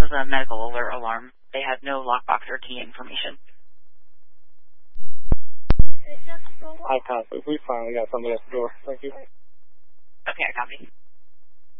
was a medical alert alarm. They had no lockbox or key information. I copy. We finally got somebody at the door. Thank you. Okay, I copy.